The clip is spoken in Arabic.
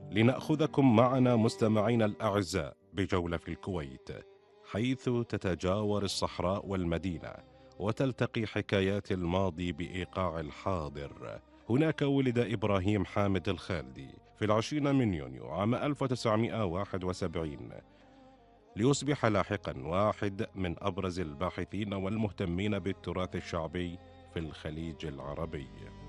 لنأخذكم معنا مستمعينا الأعزاء بجولة في الكويت، حيث تتجاور الصحراء والمدينة وتلتقي حكايات الماضي بإيقاع الحاضر. هناك ولد إبراهيم حامد الخالدي في 20 من يونيو عام 1971 ليصبح لاحقا واحد من أبرز الباحثين والمهتمين بالتراث الشعبي في الخليج العربي.